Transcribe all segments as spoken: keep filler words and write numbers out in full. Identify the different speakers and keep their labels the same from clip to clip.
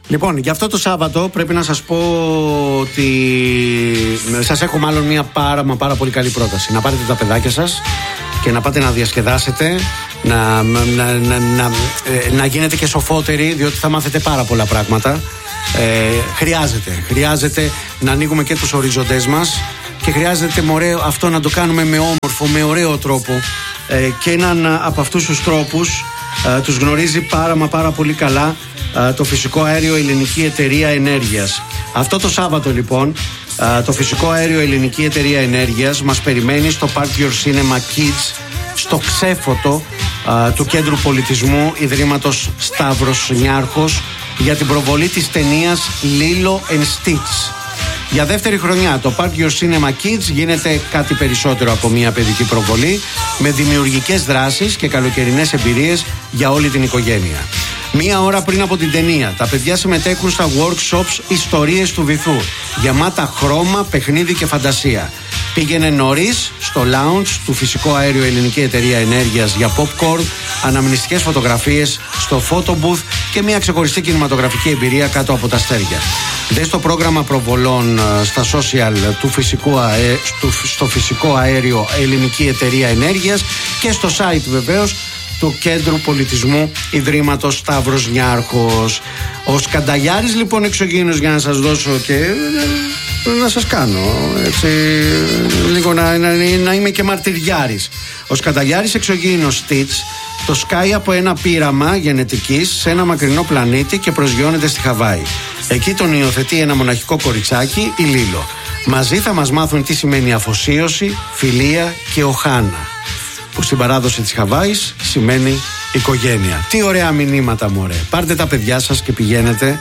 Speaker 1: Λοιπόν, για αυτό το Σάββατο πρέπει να σας πω ότι σας έχω μάλλον μια πάρα μα πάρα πολύ καλή πρόταση. Να πάρετε τα παιδάκια σας και να πάτε να διασκεδάσετε, να, να, να, να, να, να γίνετε και σοφότεροι, διότι θα μάθετε πάρα πολλά πράγματα. Ε, χρειάζεται, χρειάζεται να ανοίγουμε και τους οριζοντές μας και χρειάζεται μωρέ, αυτό να το κάνουμε με όμορφο, με ωραίο τρόπο. Ε, και έναν από αυτούς τους τρόπους ε, τους γνωρίζει πάρα μα πάρα πολύ καλά ε, το Φυσικό Αέριο Ελληνική Εταιρεία Ενέργειας. Αυτό το Σάββατο λοιπόν ε, το Φυσικό Αέριο Ελληνική Εταιρεία Ενέργειας μας περιμένει στο Park Your Cinema Kids, στο ξέφωτο ε, του Κέντρου Πολιτισμού Ιδρύματος Σταύρος Νιάρχος, για την προβολή της ταινίας Lilo and Stitch. Για δεύτερη χρονιά το Park Your Cinema Kids γίνεται κάτι περισσότερο από μια παιδική προβολή, με δημιουργικές δράσεις και καλοκαιρινές εμπειρίες για όλη την οικογένεια. Μία ώρα πριν από την ταινία, τα παιδιά συμμετέχουν στα workshops Ιστορίες του Βυθού, γεμάτα χρώμα, παιχνίδι και φαντασία. Πήγαινε νωρίς στο lounge του Φυσικό Αέριο Ελληνική Εταιρεία Ενέργειας για popcorn, αναμνηστικές φωτογραφίες στο photo booth και μια ξεχωριστή κινηματογραφική εμπειρία κάτω από τα αστέρια. Δες το πρόγραμμα προβολών στα social του Φυσικού αέ... στο Φυσικό Αέριο Ελληνική Εταιρεία Ενέργειας και στο site βεβαίως του Κέντρου Πολιτισμού Ιδρύματος Σταύρος Νιάρχος. Ο Σκανταγιάρης λοιπόν εξωγήινος, για να σας δώσω και να σας κάνω έτσι λίγο να, να, να είμαι και μαρτυριάρης. Ο Σκανταγιάρης εξωγήινος Stitch το σκάει από ένα πείραμα γενετικής σε ένα μακρινό πλανήτη και προσγειώνεται στη Χαβάη. Εκεί τον υιοθετεί ένα μοναχικό κοριτσάκι, η Λίλο. Μαζί θα μας μάθουν τι σημαίνει αφοσίωση, φιλία και οχάνα, που στην παράδοση της Χαβάης σημαίνει οικογένεια. Τι ωραία μηνύματα, μωρέ. Πάρτε τα παιδιά σας και πηγαίνετε.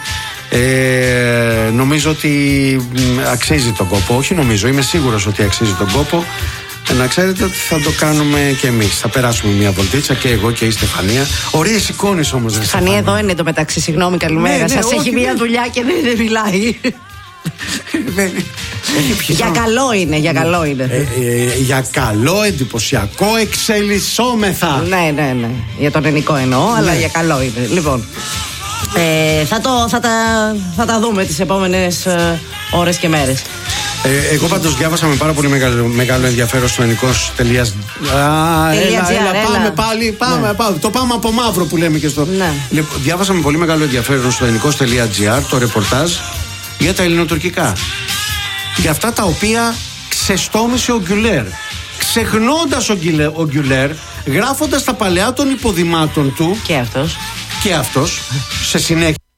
Speaker 1: Ε, νομίζω ότι αξίζει τον κόπο. Όχι νομίζω, είμαι σίγουρος ότι αξίζει τον κόπο. Ε, να ξέρετε ότι θα το κάνουμε και εμείς. Θα περάσουμε μια βολτίτσα και εγώ και η Στεφανία. Ωραία σηκώνεις όμως.
Speaker 2: Στεφανία εδώ είναι το μεταξύ. Συγγνώμη, καλημέρα. Ναι, ναι, σας έχει μια δουλειά και δεν, δεν μιλάει. Για καλό είναι, για καλό είναι.
Speaker 1: Ε, ε, για καλό, εντυπωσιακό, εξελισσόμεθα.
Speaker 2: Ναι, ναι, ναι. Για τον ελληνικό εννοώ, ναι, αλλά για καλό είναι. Λοιπόν, ε, θα, το, θα, τα, θα τα δούμε τις επόμενες ε, ώρες και μέρες.
Speaker 1: Ε, εγώ πάντως διάβασα με πάρα πολύ μεγάλο, μεγάλο ενδιαφέρον στο ενικός τελεία. Α, έλα, έλα, έλα, πάμε πάλι, πάμε, ναι, πάμε. Το πάμε από μαύρο που λέμε και στο. Ναι. Λοιπόν, διάβασα με πολύ μεγάλο ενδιαφέρον στο ενικός τελεία τζι άρ το ρεπορτάζ για τα ελληνοτουρκικά. Για αυτά τα οποία ξεστόμησε ο Γκουλέρ. Ξεχνώντας ο Γκουλέρ, γράφοντας τα παλαιά των υποδημάτων του.
Speaker 2: Και αυτός.
Speaker 1: Και αυτός, σε συνέχεια.